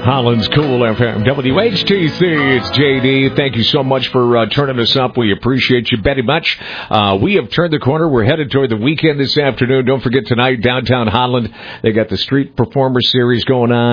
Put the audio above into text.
Holland's Cool FM, WHTC, it's JD. Thank you so much for turning us up. We appreciate you very much. We have turned the corner. We're headed toward the weekend this afternoon. Don't forget tonight, downtown Holland, they got the Street Performer Series going on.